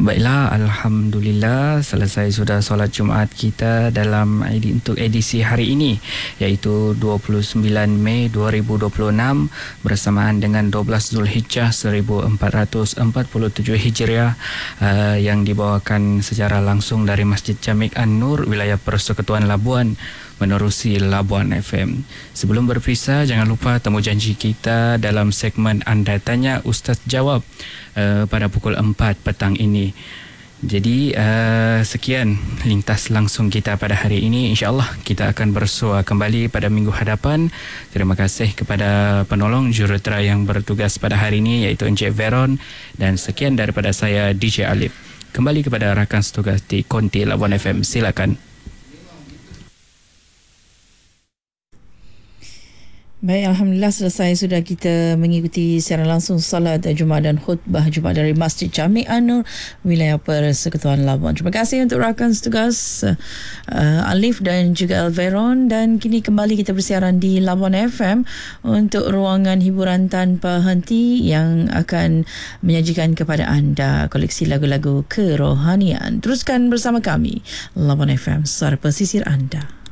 Baiklah, Alhamdulillah selesai sudah solat Jumaat kita untuk edisi hari ini, iaitu 29 Mei 2026 bersamaan dengan 12 Zulhijjah 1447 Hijriah, yang dibawakan secara langsung dari Masjid Jamik An-Nur, wilayah Persekutuan Labuan, menerusi Labuan FM. Sebelum berpisah, jangan lupa temu janji kita dalam segmen Anda Tanya Ustaz Jawab pada pukul 4 petang ini. Jadi sekian lintas langsung kita pada hari ini. InsyaAllah kita akan bersua kembali pada minggu hadapan. Terima kasih kepada penolong jurutera yang bertugas pada hari ini, iaitu Encik Veron, dan sekian daripada saya DJ Alif. Kembali kepada rakan setugas di Konti Labuan FM. Silakan. Baik, Alhamdulillah selesai sudah kita mengikuti secara langsung salat Jumaat dan khutbah Jumaat dari Masjid Jamik An-Nur, wilayah Persekutuan Labuan. Terima kasih untuk rakan setugas Alif dan juga Alveron, dan kini kembali kita bersiaran di Labuan FM untuk ruangan hiburan tanpa henti yang akan menyajikan kepada anda koleksi lagu-lagu kerohanian. Teruskan bersama kami, Labuan FM, suara pesisir anda.